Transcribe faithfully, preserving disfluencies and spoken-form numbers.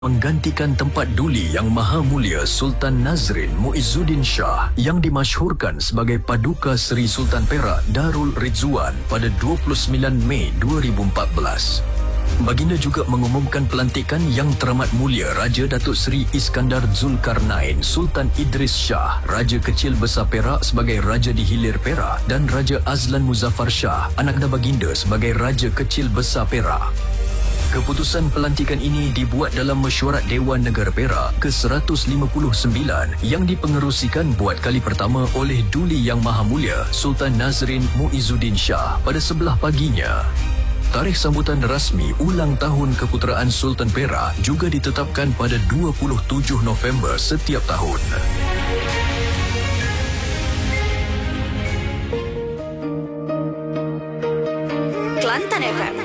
menggantikan tempat duli Yang Maha Mulia Sultan Nazrin Muizzuddin Shah yang dimasyhurkan sebagai Paduka Seri Sultan Perak Darul Ridzuan pada dua puluh sembilan Mei dua ribu empat belas. Baginda juga mengumumkan pelantikan Yang Teramat Mulia Raja Datuk Seri Iskandar Zulkarnain Sultan Idris Shah Raja Kecil Besar Perak sebagai Raja di Hilir Perak dan Raja Azlan Muzaffar Shah anak anda baginda sebagai Raja Kecil Besar Perak. Keputusan pelantikan ini dibuat dalam Mesyuarat Dewan Negara Perak ke seratus lima puluh sembilan yang dipengerusikan buat kali pertama oleh Duli Yang Maha Mulia Sultan Nazrin Muizzuddin Shah pada sebelah paginya. Tarikh sambutan rasmi ulang tahun keputeraan Sultan Perak juga ditetapkan pada dua puluh tujuh November setiap tahun. Kelantan F M